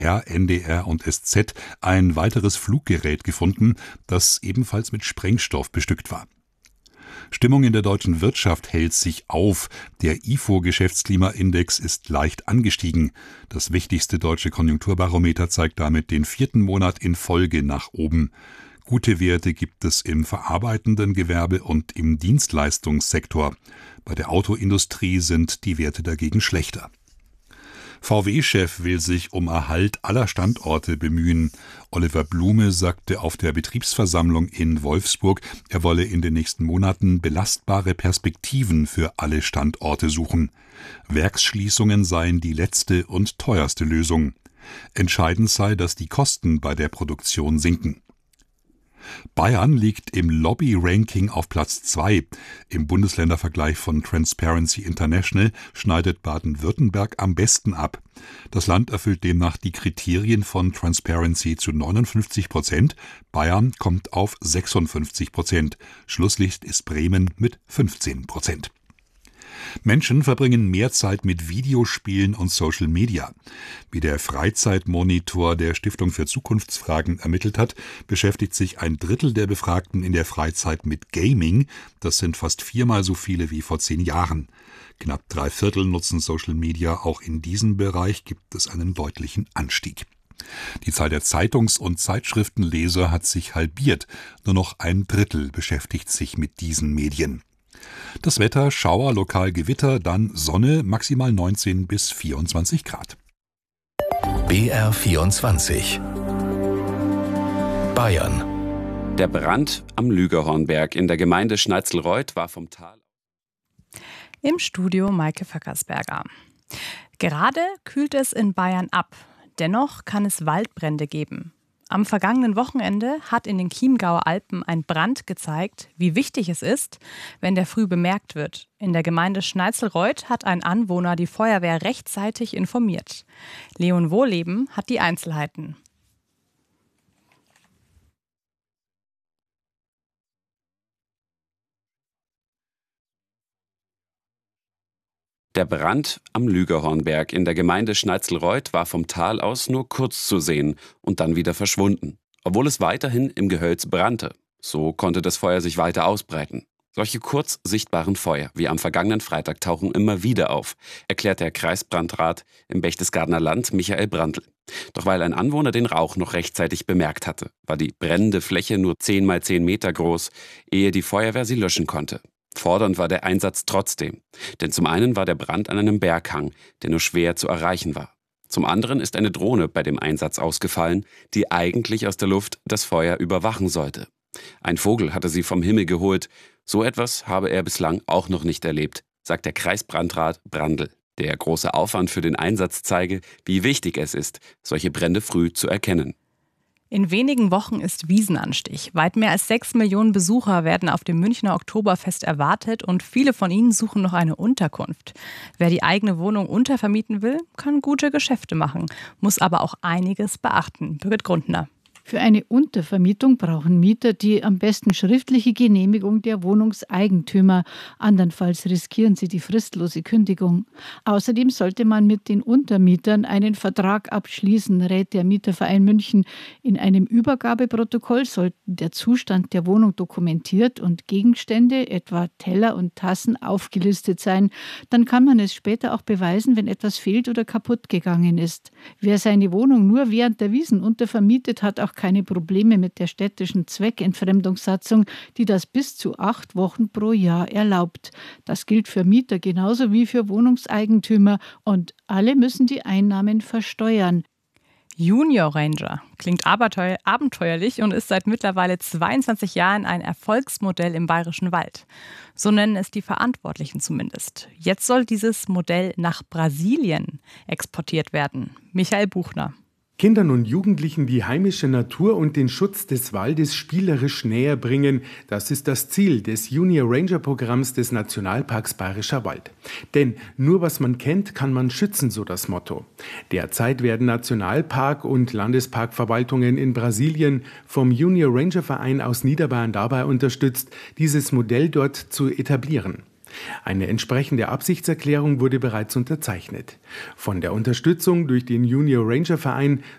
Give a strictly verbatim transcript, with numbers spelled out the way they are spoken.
R, N D R und S Z ein weiteres Fluggerät gefunden, das ebenfalls mit Sprengstoff bestückt war. Stimmung in der deutschen Wirtschaft hält sich auf. Der I F O-Geschäftsklimaindex ist leicht angestiegen. Das wichtigste deutsche Konjunkturbarometer zeigt damit den vierten Monat in Folge nach oben. Gute Werte gibt es im verarbeitenden Gewerbe und im Dienstleistungssektor. Bei der Autoindustrie sind die Werte dagegen schlechter. V W-Chef will sich um Erhalt aller Standorte bemühen. Oliver Blume sagte auf der Betriebsversammlung in Wolfsburg, er wolle in den nächsten Monaten belastbare Perspektiven für alle Standorte suchen. Werksschließungen seien die letzte und teuerste Lösung. Entscheidend sei, dass die Kosten bei der Produktion sinken. Bayern liegt im Lobby-Ranking auf Platz zwei. Im Bundesländervergleich von Transparency International schneidet Baden-Württemberg am besten ab. Das Land erfüllt demnach die Kriterien von Transparency zu neunundfünfzig Prozent. Bayern kommt auf sechsundfünfzig Prozent. Schlusslicht ist Bremen mit fünfzehn Prozent. Menschen verbringen mehr Zeit mit Videospielen und Social Media. Wie der Freizeitmonitor der Stiftung für Zukunftsfragen ermittelt hat, beschäftigt sich ein Drittel der Befragten in der Freizeit mit Gaming. Das sind fast viermal so viele wie vor zehn Jahren. Knapp drei Viertel nutzen Social Media. Auch in diesem Bereich gibt es einen deutlichen Anstieg. Die Zahl der Zeitungs- und Zeitschriftenleser hat sich halbiert. Nur noch ein Drittel beschäftigt sich mit diesen Medien. Das Wetter, Schauer, lokal Gewitter, dann Sonne, maximal neunzehn bis vierundzwanzig Grad. B R vierundzwanzig Bayern. Der Brand am Lügerhornberg in der Gemeinde Schneizelreuth war vom Tal. Im Studio Maike Vackersberger. Gerade kühlt es in Bayern ab. Dennoch kann es Waldbrände geben. Am vergangenen Wochenende hat in den Chiemgauer Alpen ein Brand gezeigt, wie wichtig es ist, wenn der früh bemerkt wird. In der Gemeinde Schneizelreuth hat ein Anwohner die Feuerwehr rechtzeitig informiert. Leon Wohleben hat die Einzelheiten. Der Brand am Lügerhornberg in der Gemeinde Schneizelreuth war vom Tal aus nur kurz zu sehen und dann wieder verschwunden, obwohl es weiterhin im Gehölz brannte. So konnte das Feuer sich weiter ausbreiten. Solche kurz sichtbaren Feuer wie am vergangenen Freitag tauchen immer wieder auf, erklärt der Kreisbrandrat im Berchtesgadener Land Michael Brandl. Doch weil ein Anwohner den Rauch noch rechtzeitig bemerkt hatte, war die brennende Fläche nur zehn mal zehn Meter groß, ehe die Feuerwehr sie löschen konnte. Fordernd war der Einsatz trotzdem, denn zum einen war der Brand an einem Berghang, der nur schwer zu erreichen war. Zum anderen ist eine Drohne bei dem Einsatz ausgefallen, die eigentlich aus der Luft das Feuer überwachen sollte. Ein Vogel hatte sie vom Himmel geholt. So etwas habe er bislang auch noch nicht erlebt, sagt der Kreisbrandrat Brandl. Der große Aufwand für den Einsatz zeige, wie wichtig es ist, solche Brände früh zu erkennen. In wenigen Wochen ist Wiesenanstich. Weit mehr als sechs Millionen Besucher werden auf dem Münchner Oktoberfest erwartet und viele von ihnen suchen noch eine Unterkunft. Wer die eigene Wohnung untervermieten will, kann gute Geschäfte machen, muss aber auch einiges beachten. Birgit Grundner. Für eine Untervermietung brauchen Mieter die am besten schriftliche Genehmigung der Wohnungseigentümer. Andernfalls riskieren sie die fristlose Kündigung. Außerdem sollte man mit den Untermietern einen Vertrag abschließen, rät der Mieterverein München. In einem Übergabeprotokoll sollten der Zustand der Wohnung dokumentiert und Gegenstände, etwa Teller und Tassen, aufgelistet sein. Dann kann man es später auch beweisen, wenn etwas fehlt oder kaputt gegangen ist. Wer seine Wohnung nur während der Wiesn untervermietet, hat auch keine Probleme mit der städtischen Zweckentfremdungssatzung, die das bis zu acht Wochen pro Jahr erlaubt. Das gilt für Mieter genauso wie für Wohnungseigentümer und alle müssen die Einnahmen versteuern. Junior Ranger klingt abenteuer- abenteuerlich und ist seit mittlerweile zweiundzwanzig Jahren ein Erfolgsmodell im Bayerischen Wald. So nennen es die Verantwortlichen zumindest. Jetzt soll dieses Modell nach Brasilien exportiert werden. Michael Buchner. Kindern und Jugendlichen die heimische Natur und den Schutz des Waldes spielerisch näher bringen, das ist das Ziel des Junior Ranger Programms des Nationalparks Bayerischer Wald. Denn nur was man kennt, kann man schützen, so das Motto. Derzeit werden Nationalpark- und Landesparkverwaltungen in Brasilien vom Junior Ranger Verein aus Niederbayern dabei unterstützt, dieses Modell dort zu etablieren. Eine entsprechende Absichtserklärung wurde bereits unterzeichnet. Von der Unterstützung durch den Junior Ranger Verein